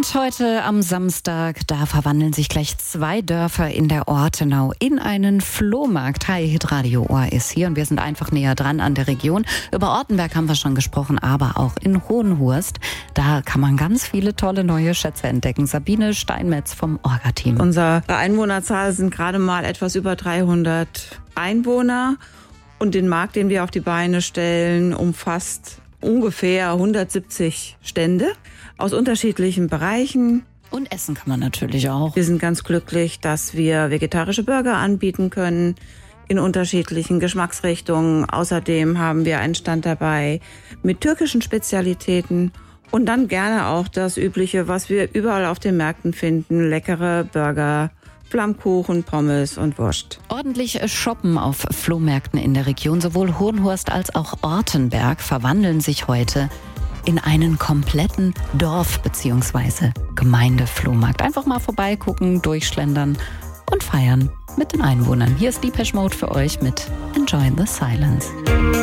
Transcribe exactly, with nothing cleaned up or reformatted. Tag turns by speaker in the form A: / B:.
A: Und heute am Samstag, da verwandeln sich gleich zwei Dörfer in der Ortenau in einen Flohmarkt. Hi, Hitradio Ohr ist hier und wir sind einfach näher dran an der Region. Über Ortenberg haben wir schon gesprochen, aber auch in Hohenhurst. Da kann man ganz viele tolle neue Schätze entdecken. Sabine Steinmetz vom Orga-Team.
B: Unsere Einwohnerzahl sind gerade mal etwas über dreihundert Einwohner. Und den Markt, den wir auf die Beine stellen, umfasst ungefähr hundertsiebzig Stände aus unterschiedlichen Bereichen.
A: Und essen kann man natürlich auch.
B: Wir sind ganz glücklich, dass wir vegetarische Burger anbieten können in unterschiedlichen Geschmacksrichtungen. Außerdem haben wir einen Stand dabei mit türkischen Spezialitäten und dann gerne auch das Übliche, was wir überall auf den Märkten finden, leckere Burger, Flammkuchen, Pommes und Wurst.
A: Ordentlich shoppen auf Flohmärkten in der Region. Sowohl Hohenhurst als auch Ortenberg verwandeln sich heute in einen kompletten Dorf- bzw. Gemeindeflohmarkt. Einfach mal vorbeigucken, durchschlendern und feiern mit den Einwohnern. Hier ist Depeche Mode für euch mit Enjoy the Silence.